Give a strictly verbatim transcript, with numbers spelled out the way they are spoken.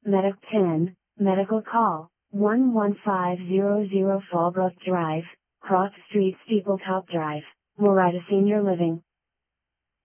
Medic ten, Medical Call, one one five zero zero Fallbrook Drive, Cross Street Steepletop Drive, Morida Senior Living.